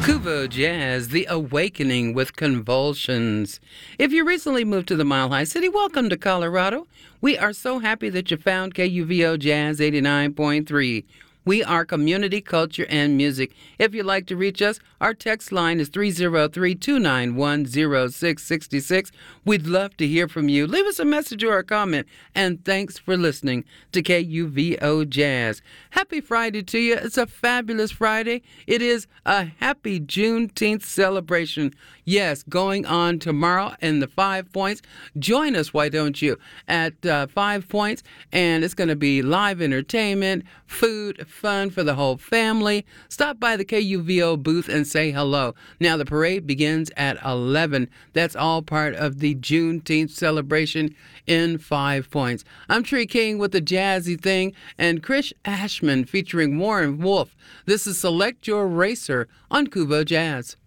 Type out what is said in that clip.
Kuvo Jazz, The Awakening with Convulsions. If you recently moved to the Mile High City, welcome to Colorado. We are so happy that you found KUVO Jazz 89.3. We are community, culture, and music. If you'd like to reach us, our text line is 303-291-0666. We'd love to hear from you. Leave us a message or a comment. And thanks for listening to KUVO Jazz. Happy Friday to you. It's a fabulous Friday. It is a happy Juneteenth celebration. Yes, going on tomorrow in the 5 Points. Join us, why don't you, at 5 Points. And it's going to be live entertainment, food, fun for the whole family. Stop by the KUVO booth and say hello. Now, the parade begins at 11. That's all part of the Juneteenth celebration in 5 Points. I'm Tree King with the jazzy thing, and Chris Ashman featuring Warren Wolf. This is Select Your Racer on Kuvo Jazz.